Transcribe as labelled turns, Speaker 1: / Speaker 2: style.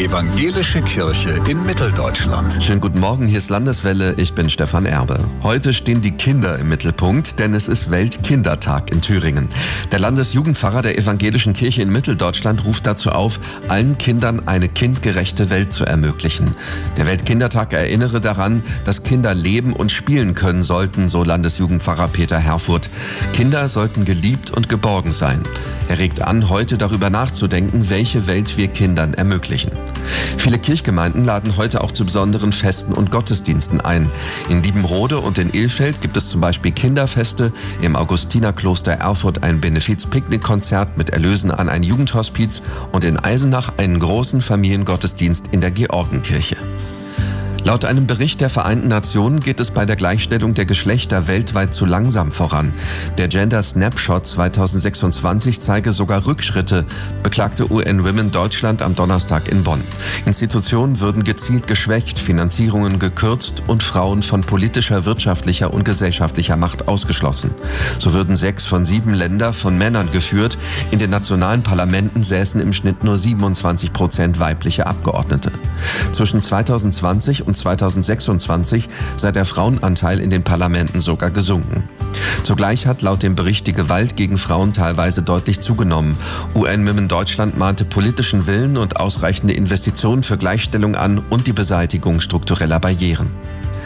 Speaker 1: Evangelische Kirche in Mitteldeutschland.
Speaker 2: Schönen guten Morgen, hier ist Landeswelle, ich bin Stefan Erbe. Heute stehen die Kinder im Mittelpunkt, denn es ist Weltkindertag in Thüringen. Der Landesjugendpfarrer der Evangelischen Kirche in Mitteldeutschland ruft dazu auf, allen Kindern eine kindgerechte Welt zu ermöglichen. Der Weltkindertag erinnere daran, dass Kinder leben und spielen können sollten, so Landesjugendpfarrer Peter Herfurth. Kinder sollten geliebt und geborgen sein. Er regt an, heute darüber nachzudenken, welche Welt wir Kindern ermöglichen. Viele Kirchgemeinden laden heute auch zu besonderen Festen und Gottesdiensten ein. In Liebenrode und in Ilfeld gibt es zum Beispiel Kinderfeste, im Augustinerkloster Erfurt ein Benefiz-Picknickkonzert mit Erlösen an ein Jugendhospiz und in Eisenach einen großen Familiengottesdienst in der Georgenkirche. Laut einem Bericht der Vereinten Nationen geht es bei der Gleichstellung der Geschlechter weltweit zu langsam voran. Der Gender Snapshot 2026 zeige sogar Rückschritte, beklagte UN Women Deutschland am Donnerstag in Bonn. Institutionen würden gezielt geschwächt, Finanzierungen gekürzt und Frauen von politischer, wirtschaftlicher und gesellschaftlicher Macht ausgeschlossen. So würden 6 von 7 Länder von Männern geführt. In den nationalen Parlamenten säßen im Schnitt nur 27% weibliche Abgeordnete. Zwischen 2020 und 2026 sei der Frauenanteil in den Parlamenten sogar gesunken. Zugleich hat laut dem Bericht die Gewalt gegen Frauen teilweise deutlich zugenommen. UN Women Deutschland mahnte politischen Willen und ausreichende Investitionen für Gleichstellung an und die Beseitigung struktureller Barrieren.